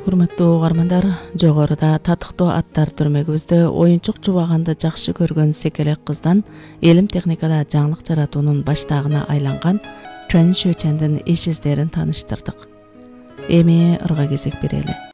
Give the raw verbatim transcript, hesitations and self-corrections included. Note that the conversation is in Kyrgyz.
Урматтуу угармандар, жогоруда татыктуу аттар түрмөгүбүздө оюнчук жубаганды жакшы көргөн секелек кыздан элим техникада жаңылык жаратуунун баштаагына айланган Чан Шөчөндүн иш издерин тааныштырдык. Эми ырга кезек берели.